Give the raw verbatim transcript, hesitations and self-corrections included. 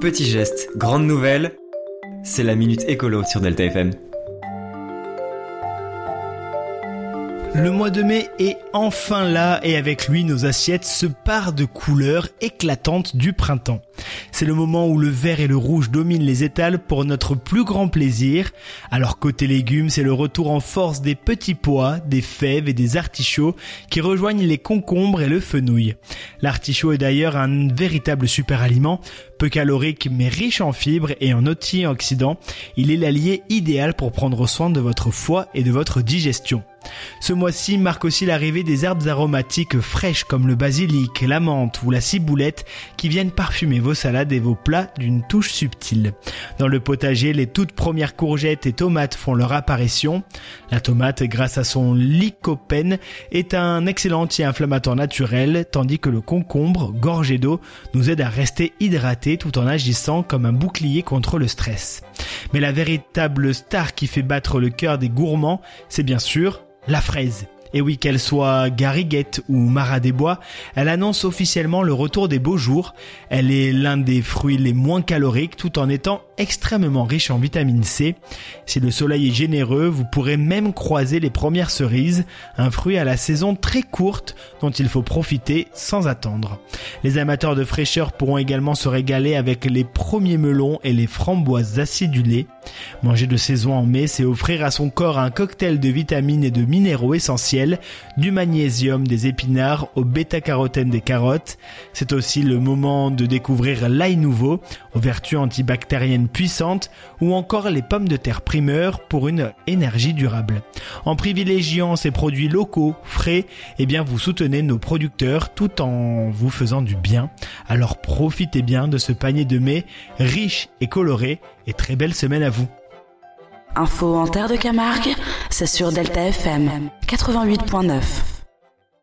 Petits gestes, grandes nouvelles, c'est la Minute Écolo sur Delta F M. Le mois de mai est enfin là et avec lui nos assiettes se parent de couleurs éclatantes du printemps. C'est le moment où le vert et le rouge dominent les étals pour notre plus grand plaisir. Alors côté légumes, c'est le retour en force des petits pois, des fèves et des artichauts qui rejoignent les concombres et le fenouil. L'artichaut est d'ailleurs un véritable super aliment, peu calorique mais riche en fibres et en antioxydants. Il est l'allié idéal pour prendre soin de votre foie et de votre digestion. Ce mois-ci marque aussi l'arrivée des herbes aromatiques fraîches comme le basilic, la menthe ou la ciboulette qui viennent parfumer vos salades et vos plats d'une touche subtile. Dans le potager, les toutes premières courgettes et tomates font leur apparition. La tomate, grâce à son lycopène, est un excellent anti-inflammatoire naturel, tandis que le concombre, gorgé d'eau, nous aide à rester hydraté tout en agissant comme un bouclier contre le stress. Mais la véritable star qui fait battre le cœur des gourmands, c'est bien sûr la fraise. Et oui, qu'elle soit gariguette ou marat des bois, elle annonce officiellement le retour des beaux jours. Elle est l'un des fruits les moins caloriques tout en étant extrêmement riche en vitamine C. Si le soleil est généreux, vous pourrez même croiser les premières cerises, un fruit à la saison très courte dont il faut profiter sans attendre. Les amateurs de fraîcheur pourront également se régaler avec les premiers melons et les framboises acidulées. Manger de saison en mai, c'est offrir à son corps un cocktail de vitamines et de minéraux essentiels, du magnésium des épinards au bêta-carotène des carottes. C'est aussi le moment de découvrir l'ail nouveau, aux vertus antibactériennes puissantes, ou encore les pommes de terre primeur pour une énergie durable. En privilégiant ces produits locaux, frais, eh bien vous soutenez nos producteurs tout en vous faisant du bien. Alors profitez bien de ce panier de mai riche et coloré, et très belle semaine à vous. Info en terre de Camargue, c'est sur Delta F M quatre-vingt-huit point neuf.